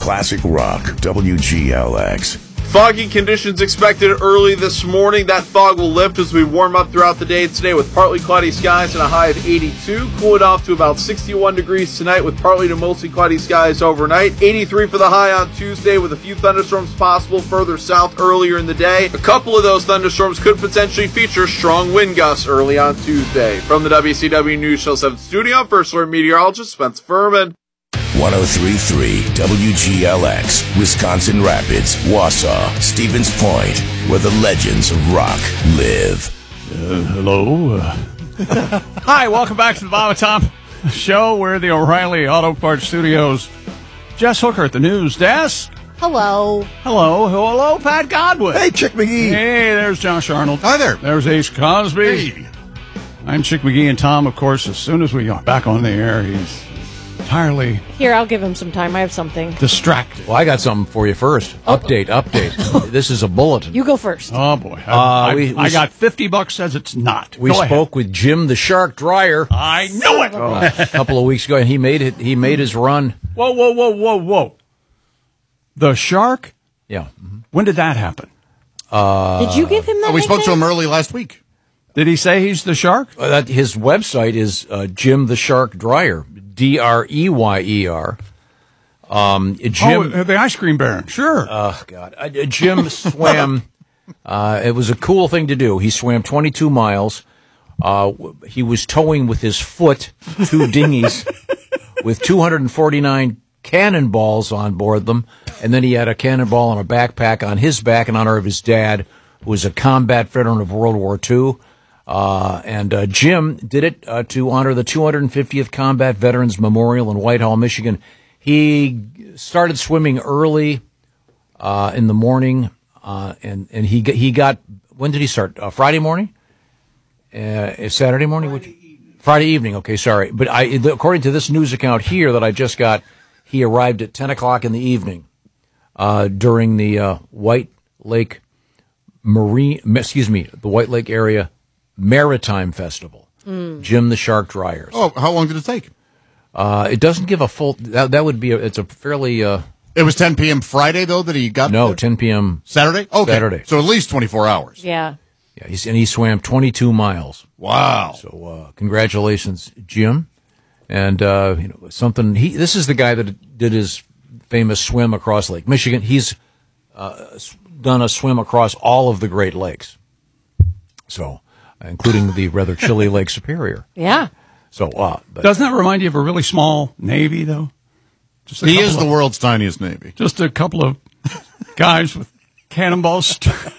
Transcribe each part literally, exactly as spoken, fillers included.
Classic Rock, W G L X. Foggy conditions expected early this morning. That fog will lift as we warm up throughout the day today with partly cloudy skies and a high of eighty-two. Cool it off to about sixty-one degrees tonight with partly to mostly cloudy skies overnight. eighty-three for the high on Tuesday with a few thunderstorms possible further south earlier in the day. A couple of those thunderstorms could potentially feature strong wind gusts early on Tuesday. From the W C W News Channel seven studio, First Alert meteorologist Spencer Furman. one oh three point three W G L X, Wisconsin Rapids, Wausau, Stevens Point, where the legends of rock live. Uh, hello. Uh, Hi, welcome back to the Bob and Tom Show. We're at the O'Reilly Auto Parts Studios. Jess Hooker at the news desk. Hello. Hello. Hello, Pat Godwin. Hey, Chick McGee. Hey, there's Josh Arnold. Hi there. There's Ace Cosby. Hey. I'm Chick McGee, and Tom, of course, as soon as we are back on the air, he's entirely Here, I'll give him some time. I have something. distracted. Well, I got something for you first. Oh. Update, update. This is a bulletin. You go first. Oh, boy. I, Uh, I, we- we I s- got fifty bucks says it's not. we Go ahead. spoke with Jim the Shark Dryer I knew it. uh, a couple of weeks ago, and he made it. He made his run. Whoa, whoa, whoa, whoa, whoa. The shark? Yeah. When did that happen? Did you give him that? Oh, we spoke to nickname? him early last week. Did he say he's the shark? Uh, that, his website is uh, Jim the Shark Dryer. D R E Y E R. Um, Jim. Oh, the ice cream baron. Sure. Oh, God. Uh, Jim swam. Uh, it was a cool thing to do. He swam twenty-two miles. Uh, he was towing with his foot two dinghies with two hundred forty-nine cannonballs on board them. And then he had a cannonball and a backpack on his back in honor of his dad, who was a combat veteran of World War Two. Uh, and uh, Jim did it uh, to honor the two hundred fiftieth Combat Veterans Memorial in Whitehall, Michigan. He started swimming early uh, in the morning, uh, and and he got, he got when did he start? Uh, Friday morning, uh, Saturday morning, Friday evening. Friday evening. Okay, sorry, but I according to this news account here that I just got, he arrived at ten o'clock in the evening uh, during the uh, White Lake Marine, excuse me, the White Lake area Maritime Festival. Mm. Jim the Shark Dryers. Oh, how long did it take? Uh, it doesn't give a full. That, that would be. A, it's a fairly. Uh, It was ten p.m. Friday, though, that he got no there? ten p.m. Saturday? Okay. Saturday. So at least twenty-four hours. Yeah. Yeah, he's, and he swam twenty-two miles. Wow. So uh, congratulations, Jim. And uh, you know something. He this is the guy that did his famous swim across Lake Michigan. He's uh, done a swim across all of the Great Lakes. So. Including the rather chilly Lake Superior. Yeah. So, uh, but Doesn't that remind you of a really small Navy, though? Just a He couple is the of- world's tiniest Navy. Just a couple of guys with cannonballs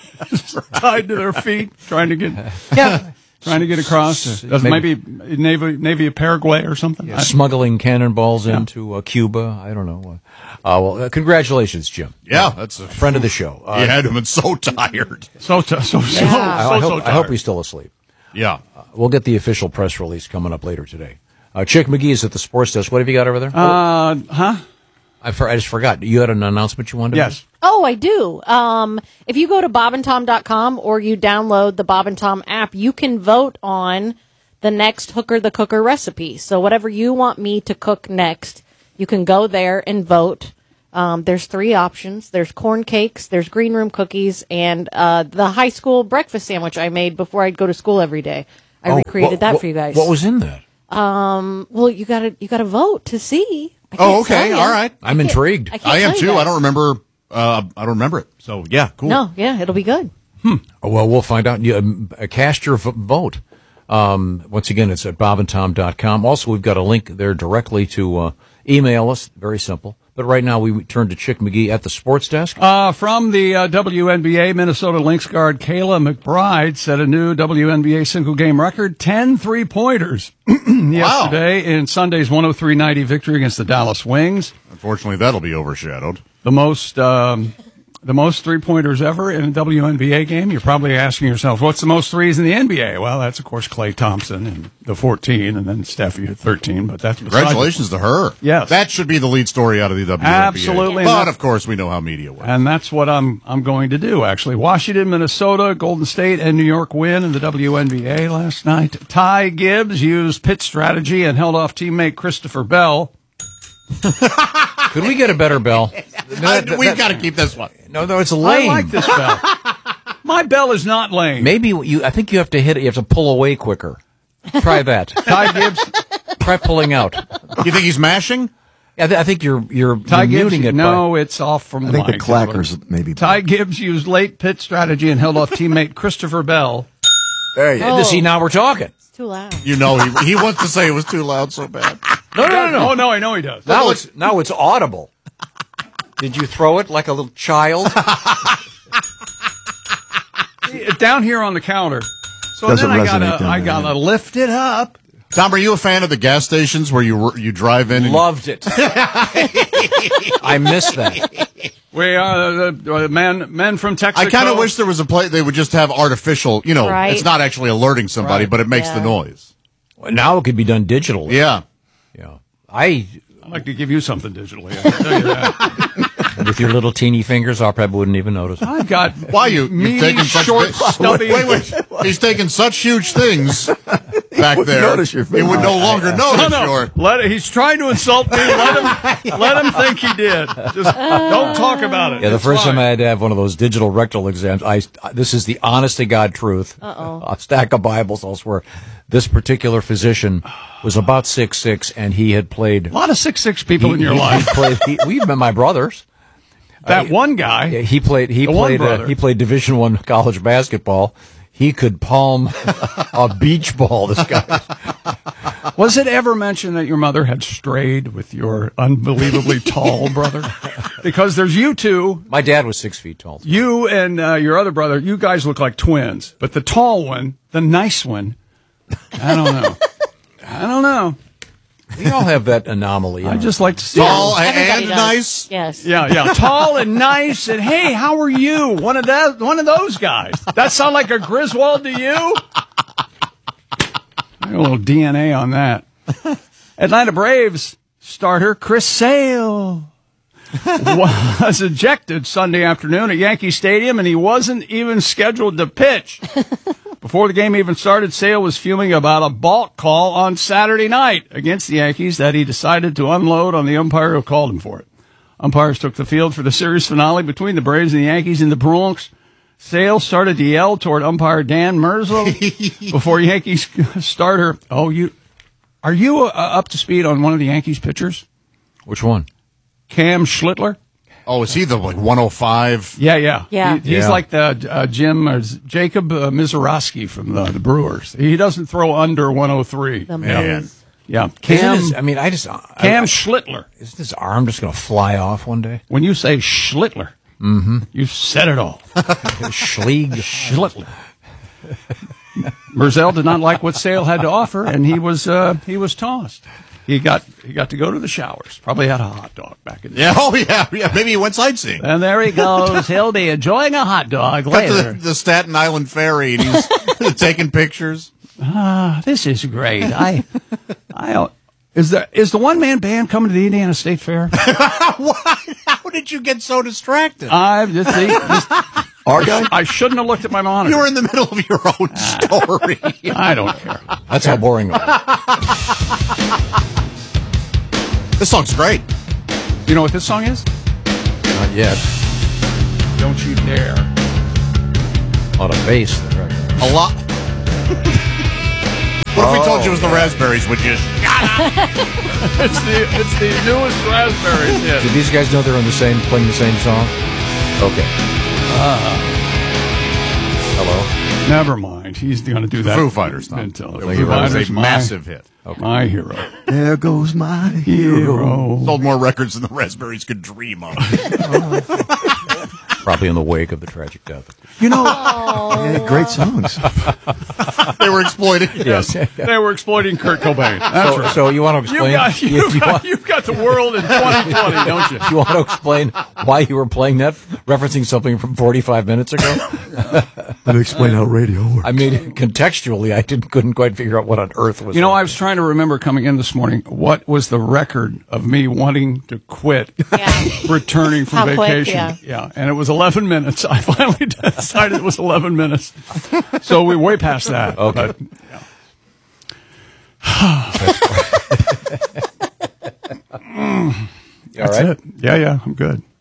tied to their feet, trying to get Yeah. trying to get across. Does Maybe- maybe Navy Navy of Paraguay or something? I- smuggling cannonballs into uh, Cuba. I don't know. Uh, well, uh, congratulations, Jim. Yeah, that's a Friend of the show. Uh, He had been so tired. so so so so, Yeah. I, so, I so hope, I hope tired. he's still asleep. Yeah. We'll get the official press release coming up later today. Uh, Chick McGee is at the sports desk. What have you got over there? Uh, huh? I, for, I just forgot. You had an announcement you wanted to Yes. Oh, I do. Um, if you go to bob and tom dot com or you download the Bob and Tom app, you can vote on the next Hooker the Cooker recipe. So whatever you want me to cook next, you can go there and vote. Um, there's three options. There's corn cakes, there's green room cookies, and uh, the high school breakfast sandwich I made before I'd go to school every day. I Oh, recreated what- that what- for you guys. What was in that? Well, you gotta you gotta vote to see. I Oh, can't okay. tell ya. All right. I'm I can't- intrigued. I, can't I am tell you too. I guys. don't remember. Uh, I don't remember it. So yeah, cool. No, yeah, it'll be good. Oh, well, we'll find out. You, um, uh, cast your v- vote. Um, once again, it's at bob and tom dot com. Also, we've got a link there directly to uh, email us. Very simple. But right now, we turn to Chick McGee at the sports desk. Uh, from the uh, W N B A, Minnesota Lynx guard Kayla McBride set a new W N B A single-game record, ten three-pointers yesterday in Sunday's one oh three ninety victory against the Dallas Wings. Unfortunately, that'll be overshadowed. The most um, the most three-pointers ever in a W N B A game. You're probably asking yourself, what's the most threes in the N B A? Well, that's, of course, Klay Thompson and the fourteen, and then Steffi at thirteen. But that's beside Congratulations to her. Yes. That should be the lead story out of the W N B A. Absolutely. But, of course, we know how media works. And that's what I'm I'm going to do, actually. Washington, Minnesota, Golden State, and New York win in the W N B A last night. Ty Gibbs used pit strategy and held off teammate Christopher Bell. Could we get a better bell? I, we've got to keep this one. No, no, it's lame. I like this bell. My bell is not lame. Maybe you. I think you have to hit it. You have to pull away quicker. Try that. Ty Gibbs. Try pulling out. You think he's mashing? Yeah, I think you're you're, Ty you're Gibbs, muting it. no, by, it's off from I the think the mic. clackers maybe. Ty Gibbs used late pit strategy and held off teammate Christopher Bell. There you Oh. Uh, See, now we're talking. It's too loud. You know, he, he wants to say it was too loud so bad. No, no, no, no. Oh, no, I know he does. Now it's now it's audible. Did you throw it like a little child? Down here on the counter. So Doesn't then I resonate gotta, down I there, gotta yeah. lift it up. Tom, are you a fan of the gas stations where you you drive in? And Loved it. I miss that. We are the uh, men, men from Texas. I kind of wish there was a place they would just have artificial. You know, Right. it's not actually alerting somebody, Right. but it makes Yeah. the noise. Now it could be done digitally. Yeah. Yeah. I I'd like to give you something digitally. I can tell you that. with your little teeny fingers, I probably wouldn't even notice. I've got Why you? meaty, You've taken such short, big- stubby. Wait, wait. He's taking such huge things back there. notice your He would no longer No, notice no. your. Let it, he's trying to insult me. Let him, let him think he did. Just don't talk about it. Yeah, the It's first fine. time I had to have one of those digital rectal exams, I this is the honest to God truth. Uh-oh. A stack of Bibles, I'll swear. This particular physician was about six six, and he had played. A lot of six six people in your he, life. He played, he, we've been my brothers. That one guy. Yeah, He played. He The one played. Uh, brother. he played Division One college basketball. He could palm a beach ball. This guy. Was it ever mentioned that your mother had strayed with your unbelievably tall brother? Because there's you two, My dad was six feet tall. you and uh, your other brother. You guys look like twins, but the tall one, the nice one, I don't know. I don't know. We all have that anomaly. I just like to see. Tall Everybody and does. nice. Yes. Yeah, yeah, tall and nice, and hey, how are you? One of that, one of those guys. That sound like a Griswold to you? A little D N A on that. Atlanta Braves starter Chris Sale was ejected Sunday afternoon at Yankee Stadium, and he wasn't even scheduled to pitch. Before the game even started, Sale was fuming about a balk call on Saturday night against the Yankees that he decided to unload on the umpire who called him for it. Umpires took the field for the series finale between the Braves and the Yankees in the Bronx. Sale started to yell toward umpire Dan Merzel before Yankees starter. Oh, you are you uh, up to speed on one of the Yankees pitchers? Which one? Cam Schlittler? Oh, is he the like one oh five? Yeah, yeah. Yeah. He, he's Yeah. like the uh, Jim or Jacob uh, Mizorowski from the, the Brewers. He doesn't throw under one oh three. The Man. Mo's. Yeah. Isn't Cam, his, I mean, I just. Cam I, Schlittler. isn't his arm just going to fly off one day? When you say Schlittler, mm-hmm. you said it all. Schlieg. Schlittler. Merzel did not like what Sale had to offer, and he was uh, he was tossed. He got he got to go to the showers. Probably had a hot dog back in the Yeah. Oh, yeah. Yeah. Maybe he went sightseeing. And there he goes. He'll be enjoying a hot dog Got to the, later. the Staten Island ferry, and he's taking pictures. Ah, this is great. I, I, is there is the one man band coming to the Indiana State Fair? Why? How did you get so distracted? I just, just Our guy? I shouldn't have looked at my monitor. You were in the middle of your own story. I don't care. That's how boring it was. This song's great. You know what this song is? Not yet. Don't you dare. On a bass. Right. A lot. What if we told you it was the Raspberries? Would you? It's the it's the newest Raspberries hit. Did these guys know they're on the same, playing the same song? Okay. Hello. Never mind. He's going to do that. Foo Fighters, Tom. Until It Foo was, it was Fighters, a my- massive hit. My hero. There goes my hero. Hero. Sold more records than the Raspberries could dream of. Probably in the wake of the tragic death. You know, yeah, great songs. They were exploiting. Yes. They were exploiting Kurt Cobain. That's So, right. so you want to You explain? got, you, you've, you got, want, you've got the world in twenty twenty, don't you? you want to explain why you were playing that, referencing something from forty-five minutes ago? Let me explain how radio works. I mean, contextually, I didn't couldn't quite figure out what on earth was. You know, that. I was trying to remember coming in this morning, what was the record of me wanting to quit Yeah. returning from How quick, vacation? yeah. And it was eleven minutes. I finally decided it was eleven minutes. So we're way past that. Okay. But, yeah. You all right? That's it. Yeah, yeah, I'm good.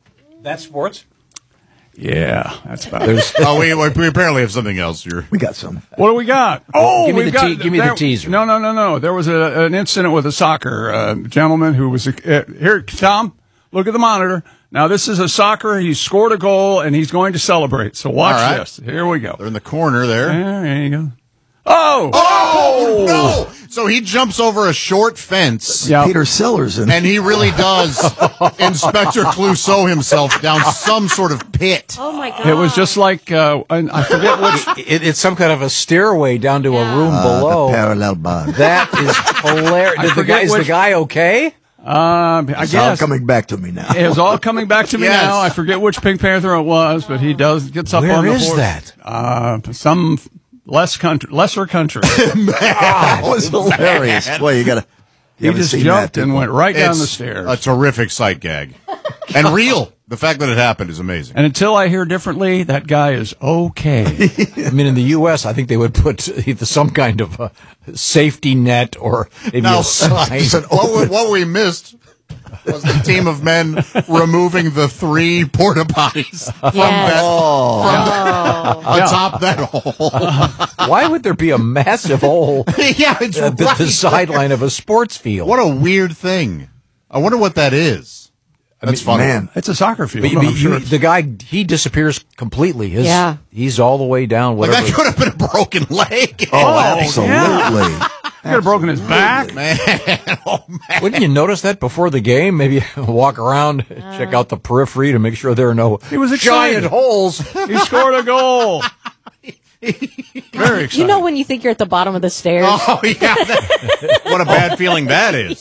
That's sports? Yeah, that's about it. Oh, we, we apparently have something else here. We got some. What do we got? Oh, Give me we've the got, te- give me the there- teaser. No, no, no, no. There was a, an incident with a soccer uh, gentleman who was a, uh, here. Tom, look at the monitor. Now this is a soccer. He scored a goal and he's going to celebrate. So watch All right. this. Here we go. They're in the corner there. There, there you go. Oh, Oh, no! So he jumps over a short fence. yeah. Peter Sellers in And he really does Inspector Clouseau himself down some sort of pit. Oh my god! It was just like uh, and I forget which. It, it's some kind of a stairway down to Yeah. a room uh, below. the parallel bar. That is hilarious. I Did the forget guy, is the which- guy okay? Um, I It's all guess coming back to me now. it was all coming back to me Yes. now. I forget which Pink Panther it was, but he does gets up Where on the is horse. that? Uh, some less country, lesser country. That was hilarious. Well, you gotta. You He haven't just seen jumped that, and people. went right down It's the stairs. a terrific sight gag. And real. The fact that it happened is amazing. And until I hear differently, that guy is okay. I mean, in the U S, I think they would put either some kind of a safety net or maybe Now, a sign. what, we, what we missed was the team of men removing the three porta potties from Yes. that, Oh. atop that hole. Why would there be a massive hole Yeah, it's at the, right the sideline of a sports field? What a weird thing. I wonder what that is. That's funny. Man, It's a soccer field. But, but but I'm sure you- it's- the guy, he disappears completely. His, Yeah. He's all the way down. Like, Whatever. that could have been a broken leg. oh, absolutely. he could have broken his back. Man. Oh, man. Wouldn't you notice that before the game? Maybe walk around, check out the periphery to make sure there are no He was giant excited. holes. He scored a goal. Very exciting. You know when you think you're at the bottom of the stairs? Oh, yeah. that- what a bad feeling that is.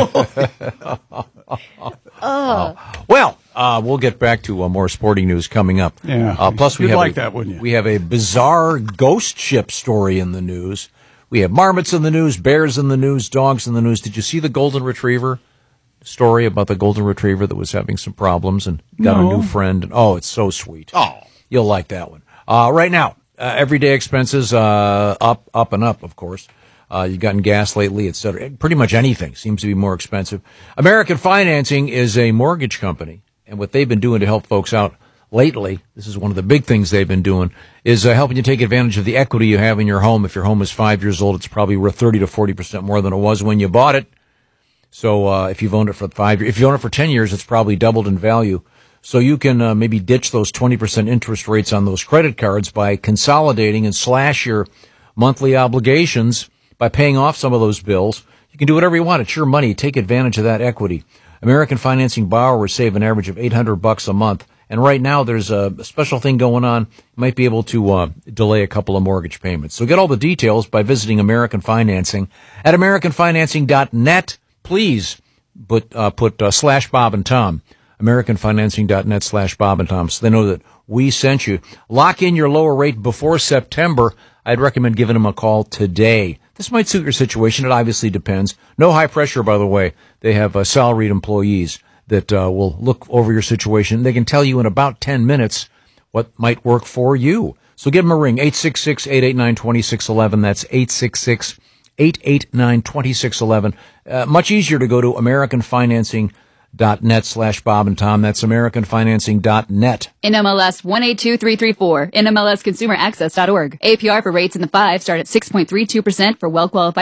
Well, uh, we'll get back to uh, more sporting news coming up. Yeah. Uh, plus, we You'd have like a, that, wouldn't you? We have a bizarre ghost ship story in the news. We have marmots in the news, bears in the news, dogs in the news. Did you see the golden retriever story about the golden retriever that was having some problems and got No. a new friend? And, oh, it's so sweet. Oh. You'll like that one. Uh, right now, uh, everyday expenses uh, up, up and up, of course. Uh, you've gotten gas lately, et cetera. Pretty much anything seems to be more expensive. American Financing is a mortgage company, and what they've been doing to help folks out lately, this is one of the big things they've been doing, is uh, helping you take advantage of the equity you have in your home. If your home is five years old, it's probably worth thirty to forty percent more than it was when you bought it. So uh, if you've owned it for five years, if you own it for ten years, it's probably doubled in value. So you can uh, maybe ditch those twenty percent interest rates on those credit cards by consolidating and slash your monthly obligations by paying off some of those bills. You can do whatever you want. It's your money. Take advantage of that equity. American Financing borrowers save an average of eight hundred bucks a month. And right now there's a special thing going on. You might be able to uh, delay a couple of mortgage payments. So get all the details by visiting American Financing at american financing dot net. Please put, uh, put uh, slash Bob and Tom. american financing dot net slash Bob and Tom, so they know that we sent you. Lock in your lower rate before September. I'd recommend giving them a call today. This might suit your situation. It obviously depends. No high pressure, by the way. They have uh, salaried employees that uh, will look over your situation. They can tell you in about ten minutes what might work for you. So give them a ring, eight six six, eight eight nine, two six one one. That's eight six six, eight eight nine, two six one one. Uh, much easier to go to american financing dot net slash Bob and Tom. That's american financing dot net. N M L S one eight two three three four, N M L S consumer access dot org. A P R for rates in the five start at six point three two percent for well-qualified